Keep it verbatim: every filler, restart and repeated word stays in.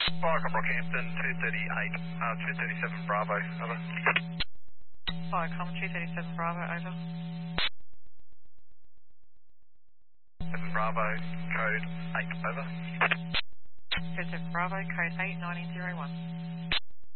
Fire Rockhampton, two thirty-eight, uh, two thirty-seven Bravo, over. Viacom two thirty-seven Bravo, over. seven Bravo, code eight, over. two thirty-seven Bravo, code eight nine zero one.